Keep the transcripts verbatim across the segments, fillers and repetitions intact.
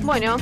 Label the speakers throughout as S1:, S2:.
S1: Bueno,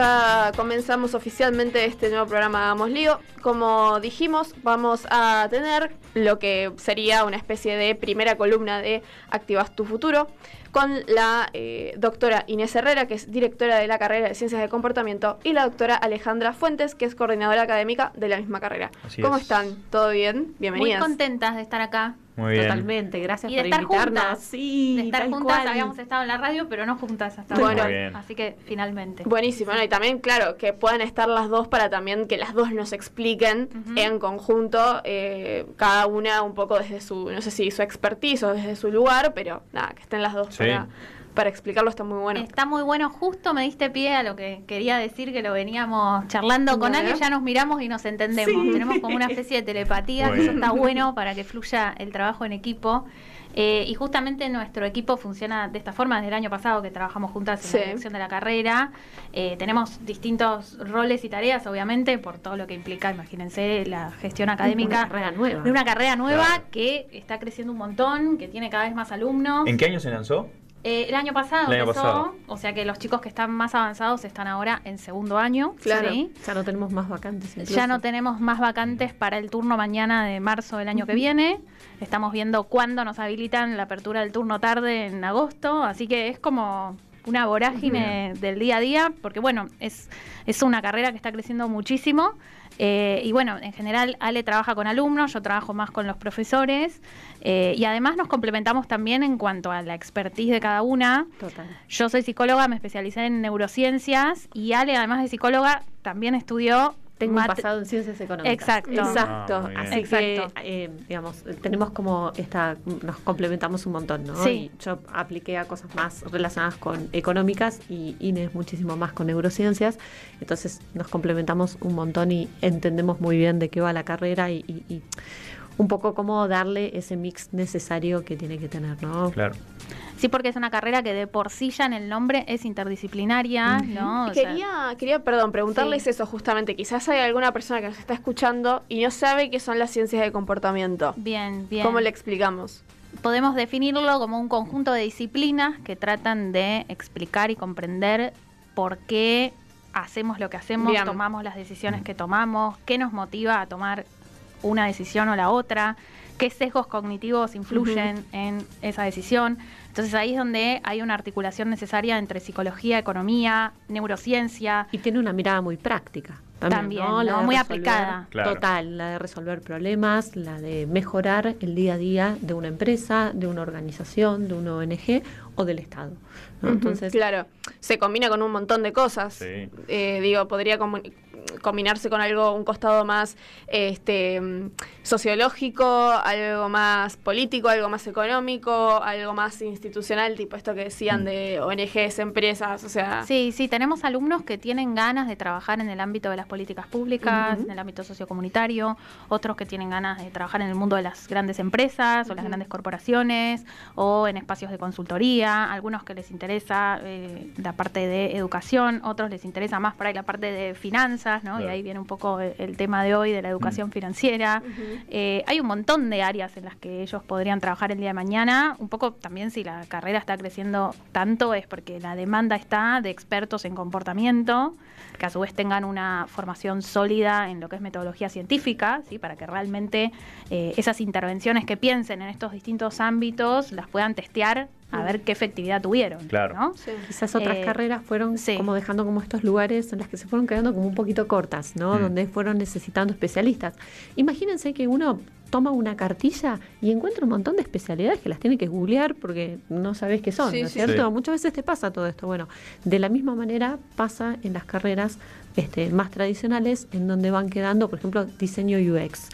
S1: ya comenzamos oficialmente este nuevo programa Hagamos Lío. Como dijimos, vamos a tener lo que sería una especie de primera columna de Activas tu Futuro con la eh, doctora Inés Herrera, que es directora de la carrera de Ciencias del Comportamiento, y la doctora Alejandra Fuentes, que es coordinadora académica de la misma carrera.
S2: Así
S1: ¿Cómo
S2: es.
S1: están? ¿Todo bien? Bienvenidas.
S3: Muy contentas de estar acá.
S2: Muy bien.
S4: Totalmente, gracias
S3: Y de
S4: por
S3: estar
S4: invitarnos.
S3: juntas.
S4: Sí,
S3: de estar
S4: tal
S3: juntas,
S4: cual.
S3: habíamos estado en la radio, pero no juntas hasta
S1: Bueno.
S3: ahora.
S2: Muy bien.
S3: Así que finalmente.
S1: Buenísimo, ¿no? Y también, claro, que puedan estar las dos para también que las dos nos expliquen
S3: Ujú.
S1: en conjunto, eh, cada una un poco desde su, no sé si su expertise o desde su lugar, pero nada, que estén las dos
S2: Sí.
S1: para, para explicarlo, está muy bueno.
S3: Está muy bueno, justo me diste pie a lo que quería decir, que lo veníamos charlando con
S1: A
S3: Ale,
S1: ver.
S3: ya nos miramos y nos entendemos.
S4: Sí.
S3: Tenemos como una especie de telepatía,
S2: Muy
S3: que eso
S2: bien.
S3: está bueno para que fluya el trabajo en equipo. Eh, y justamente nuestro equipo funciona de esta forma desde el año pasado que trabajamos juntas en
S1: Sí.
S3: la dirección de la carrera. Eh, tenemos distintos roles y tareas, obviamente, por todo lo que implica, imagínense, la gestión académica.
S4: Una carrera nueva.
S3: De una carrera nueva
S2: Claro.
S3: que está creciendo un montón, que tiene cada vez más alumnos.
S2: ¿En qué año se lanzó?
S3: Eh, el año pasado
S2: El año
S3: empezó,
S2: pasado.
S3: o sea que los chicos que están más avanzados están ahora en segundo año.
S1: Claro.
S3: ¿sí?
S4: Ya no tenemos más vacantes. Incluso.
S3: Ya no tenemos más vacantes para el turno mañana de marzo del año que viene. Estamos viendo cuándo nos habilitan la apertura del turno tarde en agosto, así que es como una vorágine del día a día, porque bueno, es, es una carrera que está creciendo muchísimo. Eh, y bueno, en general Ale trabaja con alumnos, yo trabajo más con los profesores, eh, y además nos complementamos también en cuanto a la expertise de cada una.
S4: Total.
S3: Yo soy psicóloga, me especialicé en neurociencias, y Ale, además de psicóloga, también estudió...
S4: Tengo un
S3: mate-
S4: pasado en ciencias económicas.
S3: Exacto.
S4: Exacto.
S2: Ah, muy bien.
S4: Así
S3: Exacto.
S4: que, eh, digamos, tenemos como esta, nos complementamos un montón, ¿no?
S3: Sí.
S4: Y yo apliqué a cosas más relacionadas con económicas y Inés muchísimo más con neurociencias. Entonces nos complementamos un montón y entendemos muy bien de qué va la carrera y, y, y un poco cómo darle ese mix necesario que tiene que tener, ¿no?
S2: Claro.
S3: Sí, porque es una carrera que de por sí ya en el nombre es interdisciplinaria, ¿no? O sea,
S1: Quería, quería, perdón, preguntarles
S3: Sí.
S1: eso justamente. Quizás hay alguna persona que nos está escuchando y no sabe qué son las ciencias del comportamiento.
S3: bien, bien.
S1: ¿Cómo le explicamos?
S3: Podemos definirlo como un conjunto de disciplinas que tratan de explicar y comprender por qué hacemos lo que hacemos,
S1: Bien.
S3: tomamos las decisiones que tomamos, qué nos motiva a tomar una decisión o la otra, qué sesgos cognitivos influyen en esa decisión. Entonces ahí es donde hay una articulación necesaria entre psicología, economía, neurociencia.
S4: Y tiene una mirada muy práctica. También,
S3: También,
S4: ¿no? La
S3: ¿no?
S4: de
S3: Muy
S4: resolver-
S3: aplicada.
S2: Claro.
S4: Total, la de resolver problemas, la de mejorar el día a día de una empresa, de una organización, de una O N G o del Estado, ¿no?
S1: Ujú,
S4: Entonces,
S1: claro, se combina con un montón de cosas.
S2: Sí.
S1: Eh, digo, podría comu- combinarse con algo, un costado más este mm, sociológico, algo más político, algo más económico, algo más institucional, tipo esto que decían de O N Ges, empresas, o sea...
S3: Sí, sí, tenemos alumnos que tienen ganas de trabajar en el ámbito de las políticas públicas,
S4: Ujú.
S3: en el ámbito sociocomunitario, otros que tienen ganas de trabajar en el mundo de las grandes empresas o las
S1: Ujú.
S3: grandes corporaciones o en espacios de consultoría, algunos que les interesa eh, la parte de educación, otros les interesa más por ahí la parte de finanzas, ¿no?
S2: Claro.
S3: Y ahí viene un poco el, el tema de hoy de la educación financiera.
S1: Ujú.
S3: Eh, hay un montón de áreas en las que ellos podrían trabajar el día de mañana. Un poco también si la carrera está creciendo tanto es porque la demanda está de expertos en comportamiento, que a su vez tengan una formación sólida en lo que es metodología científica, ¿sí? Para que realmente eh, esas intervenciones que piensen en estos distintos ámbitos las puedan testear a ver qué efectividad tuvieron.
S2: Claro.
S3: ¿no?
S1: Sí.
S4: quizás otras
S3: Eh,
S4: carreras fueron
S3: sí.
S4: como dejando como estos lugares en los que se fueron quedando como un poquito cortas, ¿no?
S2: Mm.
S4: Donde fueron necesitando especialistas. Imagínense que uno toma una cartilla y encuentra un montón de especialidades que las tiene que googlear porque no sabes qué son,
S1: Sí,
S4: ¿no es
S1: sí,
S4: cierto?
S2: sí.
S4: Muchas veces te pasa todo esto. Bueno, de la misma manera pasa en las carreras este, más tradicionales en donde van quedando, por ejemplo, diseño U X.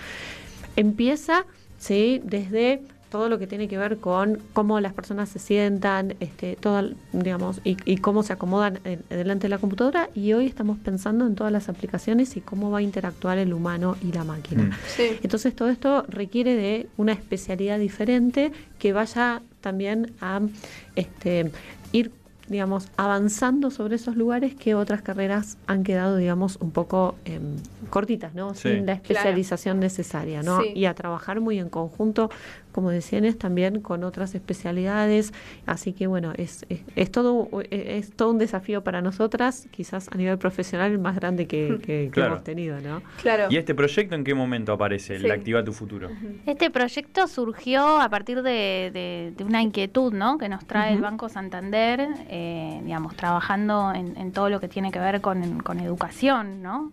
S4: Empieza, sí, desde todo lo que tiene que ver con cómo las personas se sientan, este, todo, digamos, y, y cómo se acomodan en- delante de la computadora, y hoy estamos pensando en todas las aplicaciones y cómo va a interactuar el humano y la máquina.
S2: Mm.
S1: Sí.
S4: Entonces todo esto requiere de una especialidad diferente que vaya también a este, ir, digamos, avanzando sobre esos lugares que otras carreras han quedado, digamos, un poco eh, cortitas, ¿no?
S2: Sí.
S4: Sin la especialización necesaria, ¿no?
S1: Sí.
S4: Y a trabajar muy en conjunto como decía Inés, también con otras especialidades, así que bueno, es, es, es todo es todo un desafío para nosotras, quizás a nivel profesional el más grande que, que,
S2: claro.
S4: que hemos tenido, ¿no?
S1: Claro.
S2: ¿Y este proyecto en qué momento aparece,
S1: Sí.
S2: el Activa tu Futuro?
S3: Este proyecto surgió a partir de, de, de una inquietud, ¿no?, que nos trae
S4: Uh-huh.
S3: el Banco Santander, eh, digamos, trabajando en, en todo lo que tiene que ver con, con educación, ¿no?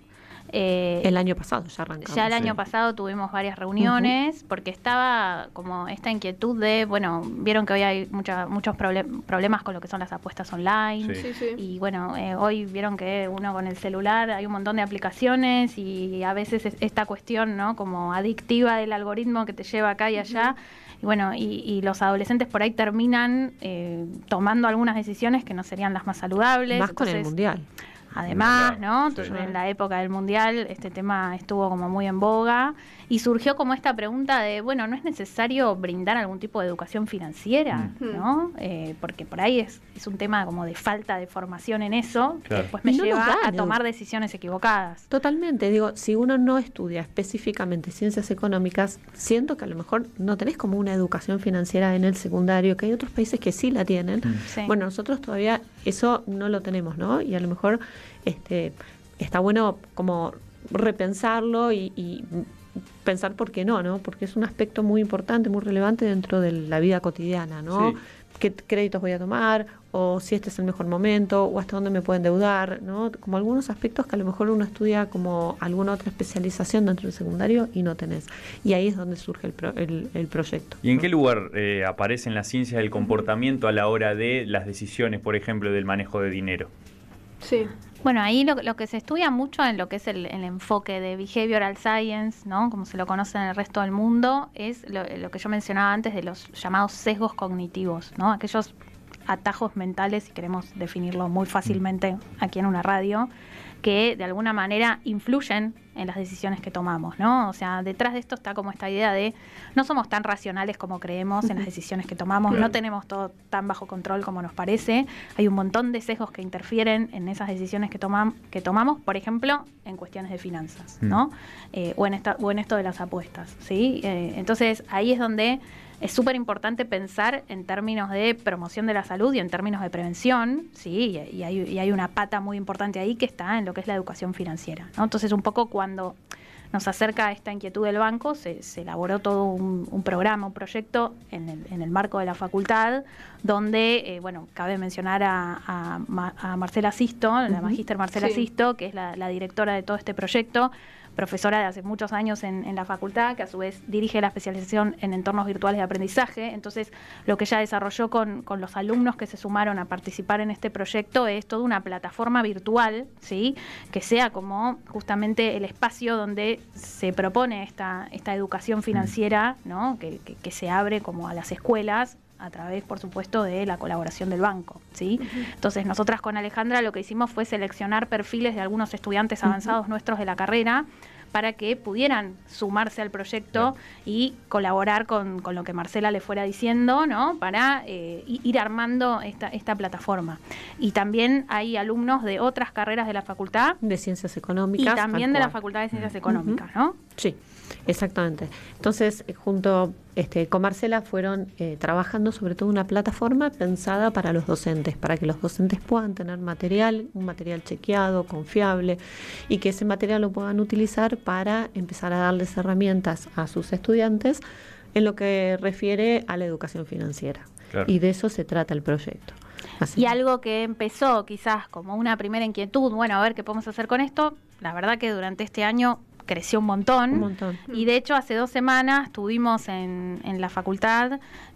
S3: Eh,
S4: El año pasado ya arrancamos.
S3: Ya el año
S2: Sí.
S3: pasado tuvimos varias reuniones, uh-huh. porque estaba como esta inquietud de, bueno, vieron que hoy hay mucha, muchos proble- problemas con lo que son las apuestas online.
S2: Sí.
S1: Sí, sí.
S3: Y bueno, eh, hoy vieron que uno con el celular hay un montón de aplicaciones y a veces es esta cuestión, ¿no?, como adictiva del algoritmo que te lleva acá y allá. Y bueno, y, y los adolescentes por ahí terminan eh, tomando algunas decisiones que no serían las más saludables.
S4: Más con el
S3: Entonces,
S4: mundial.
S3: Además,
S2: Claro,
S3: ¿no?
S2: sí.
S3: Entonces, en la época del Mundial este tema estuvo como muy en boga y surgió como esta pregunta de, bueno, ¿no es necesario brindar algún tipo de educación financiera?
S1: Mm.
S3: ¿No? Eh, porque por ahí es, es un tema como de falta de formación en eso,
S2: Claro.
S3: que después me
S4: Y no nos
S3: lleva
S4: dan
S3: a
S4: edu-
S3: tomar decisiones equivocadas.
S4: Totalmente, digo, si uno no estudia específicamente ciencias económicas, siento que a lo mejor no tenés como una educación financiera en el secundario, que hay otros países que sí la tienen.
S2: Mm.
S3: Sí.
S4: Bueno, nosotros todavía eso no lo tenemos, ¿no? Y a lo mejor este está bueno como repensarlo y, y pensar por qué no, ¿no? Porque es un aspecto muy importante, muy relevante dentro de la vida cotidiana, ¿no?
S2: Sí.
S4: ¿Qué créditos voy a tomar? O si este es el mejor momento, o hasta dónde me puedo endeudar, ¿no? Como algunos aspectos que a lo mejor uno estudia como alguna otra especialización dentro del secundario y no tenés. Y ahí es donde surge el, pro- el, el proyecto.
S2: ¿Y en
S4: ¿no?
S2: qué lugar eh, aparece en la ciencia del comportamiento a la hora de las decisiones, por ejemplo, del manejo de dinero?
S1: Sí.
S3: Bueno, ahí lo, lo que se estudia mucho en lo que es el, el enfoque de behavioral science, ¿no?, como se lo conoce en el resto del mundo, es lo, lo que yo mencionaba antes de los llamados sesgos cognitivos, ¿no? Aquellos atajos mentales, si queremos definirlo muy fácilmente aquí en una radio, que de alguna manera influyen en las decisiones que tomamos, ¿no? O sea, detrás de esto está como esta idea de no somos tan racionales como creemos en las decisiones que tomamos,
S1: Claro.
S3: no tenemos todo tan bajo control como nos parece, hay un montón de sesgos que interfieren en esas decisiones que, tomam- que tomamos, por ejemplo, en cuestiones de finanzas, ¿no? Eh, o, en esta, o en esto de las apuestas, ¿sí? Eh, entonces, ahí es donde es súper importante pensar en términos de promoción de la salud y en términos de prevención, ¿sí? Y, y, hay, y hay una pata muy importante ahí que está en lo que es la educación financiera, ¿no? Entonces, un poco cuando nos acerca esta inquietud del banco, se, se elaboró todo un, un programa, un proyecto en el, en el marco de la facultad, donde, eh, bueno, cabe mencionar a, a, Ma- a Marcela Sisto, la
S4: Ujú.
S3: magíster Marcela
S1: Sí.
S3: Sisto, que es la, la directora de todo este proyecto, profesora de hace muchos años en, en la facultad, que a su vez dirige la especialización en entornos virtuales de aprendizaje. Entonces, lo que ella desarrolló con, con los alumnos que se sumaron a participar en este proyecto es toda una plataforma virtual, ¿sí?, que sea como justamente el espacio donde se propone esta, esta educación financiera, ¿no?, que, que, que se abre como a las escuelas, a través, por supuesto, de la colaboración del banco, ¿sí? Entonces, nosotras con Alejandra lo que hicimos fue seleccionar perfiles de algunos estudiantes avanzados nuestros de la carrera para que pudieran sumarse al proyecto y colaborar con, con lo que Marcela le fuera diciendo, ¿no?, para eh, i- ir armando esta, esta plataforma. Y también hay alumnos de otras carreras de la facultad
S4: De ciencias
S3: y
S4: económicas.
S3: también
S4: tal
S3: de la
S4: cual.
S3: Facultad de Ciencias
S2: Mm.
S3: Económicas, ¿no?
S4: Sí, exactamente. Entonces, eh, junto este, con Marcela fueron eh, trabajando sobre todo una plataforma pensada para los docentes, para que los docentes puedan tener material, un material chequeado, confiable, y que ese material lo puedan utilizar para empezar a darles herramientas a sus estudiantes en lo que refiere a la educación financiera.
S2: Claro.
S4: Y de eso se trata el proyecto. Así.
S3: Y algo que empezó quizás como una primera inquietud, bueno, a ver qué podemos hacer con esto, la verdad que durante este año creció un montón.
S4: Un montón.
S3: Y de hecho hace dos semanas tuvimos en, en la facultad,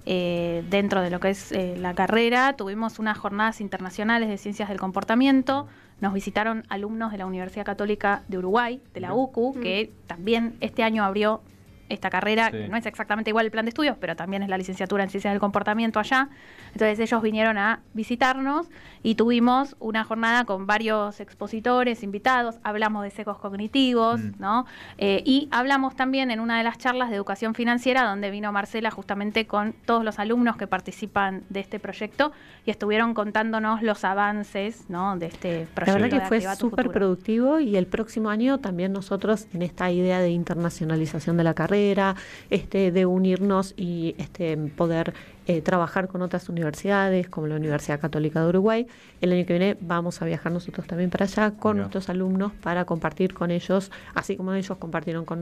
S3: eh, dentro de lo que es eh, la carrera, tuvimos unas jornadas internacionales de ciencias del comportamiento. Nos visitaron alumnos de la Universidad Católica de Uruguay, de la U C U, que también este año abrió esta carrera,
S2: Sí.
S3: que no es exactamente igual el plan de estudios, pero también es la licenciatura en Ciencias del Comportamiento allá. Entonces ellos vinieron a visitarnos y tuvimos una jornada con varios expositores, invitados, hablamos de sesgos cognitivos,
S2: Mm.
S3: ¿no? Eh, y hablamos también en una de las charlas de educación financiera, donde vino Marcela justamente con todos los alumnos que participan de este proyecto y estuvieron contándonos los avances, ¿no?, de este proyecto.
S4: La verdad que
S3: de
S4: fue
S3: Activa tu
S4: súper
S3: Futuro.
S4: productivo y el próximo año también nosotros en esta idea de internacionalización de la carrera, carrera, este, de unirnos y este, poder eh, trabajar con otras universidades, como la Universidad Católica de Uruguay. El año que viene vamos a viajar nosotros también para allá con
S2: Mirá.
S4: nuestros alumnos para compartir con ellos, así como ellos compartieron con